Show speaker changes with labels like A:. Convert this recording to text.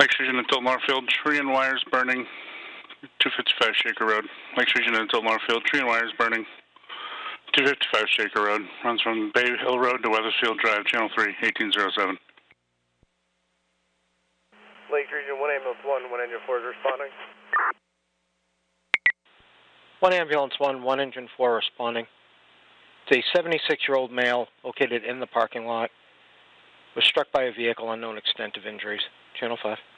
A: Lakes Region and Tiltmore Field, tree and wires burning, 255 Shaker Road. Lakes Region and Tiltmore Field, tree and wires burning, 255 Shaker Road. Runs from Bay Hill Road to Weathersfield Drive, Channel 3, 1807.
B: Lakes Region 1 ambulance 1, 1 engine 4 is responding.
C: 1 ambulance 1 engine 4 responding. It's a 76-year-old male located in the parking lot. Was struck by a vehicle, unknown extent of injuries. Channel 5.